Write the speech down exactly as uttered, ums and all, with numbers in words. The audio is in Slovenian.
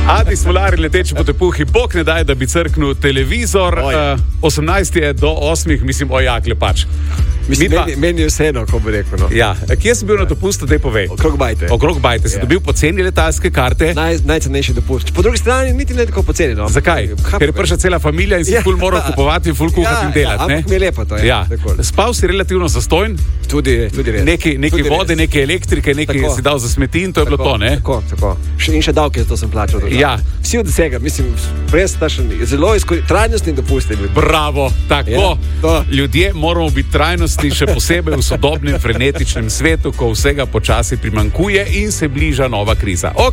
Adi Smolari, leteči po tepuhi, bog ne daj, da bi crknil televizor. Uh, osemnajst je do osmih, mislim, ojakle pač. Mislim, meni, meni je vseeno, ko bi rekel. No. Ja, kje si bil na dopustu, daj povej? Okrog Bajte. Okrog Bajte. Si ja. dobil poceni letalske karte? Naj, najcenejši dopust. Po drugi strani niti ne tako poceni. No. Zakaj? Kaj, Ker je prišla cela familija in si ja. ful moral kupovati, ful kuhati ja, in delati. Ja, ampak mi je lepo to. Ja. Ja. Spal si relativno zastojen? Tudi, tudi res. Neki, neki tudi vode, res. Neke elektrike, neki si dal za smeti in to je tako, bilo to, ne? Tako, tako. In še davke za to sem plačal. Ja. Vsi od vsega, mislim, res zelo trajnostni dopust. Bravo, tako. Ja, ljudje moramo biti trajnostni, še posebej v sodobnem frenetičnem svetu, ko vsega počasi primanjkuje in se bliža nova kriza. Okay.